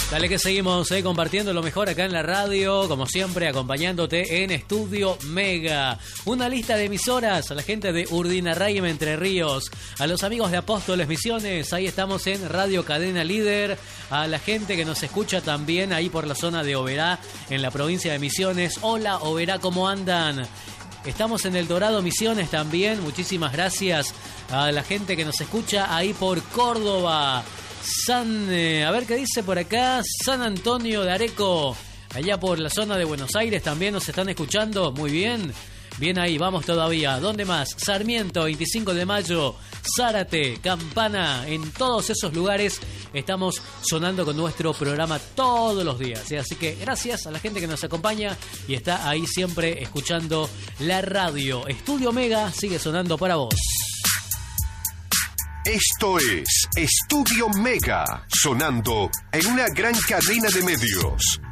Dale que seguimos compartiendo lo mejor acá en la radio, como siempre, acompañándote en Estudio Mega. Una lista de emisoras a la gente de Urdinarraim, Entre Ríos, a los amigos de Apóstoles Misiones, ahí estamos en Radio Cadena Líder, a la gente que nos escucha también ahí por la zona de Oberá, en la provincia de Misiones. Hola Oberá, ¿cómo andan? Estamos en El Dorado Misiones también, muchísimas gracias a la gente que nos escucha ahí por Córdoba. A ver qué dice por acá, San Antonio de Areco, allá por la zona de Buenos Aires también nos están escuchando, muy bien, bien ahí, vamos todavía. ¿Dónde más? Sarmiento, 25 de mayo, Zárate, Campana, en todos esos lugares estamos sonando con nuestro programa todos los días, así que gracias a la gente que nos acompaña y está ahí siempre escuchando la radio. Estudio Mega sigue sonando para vos. Esto es Estudio Mega, sonando en una gran cadena de medios.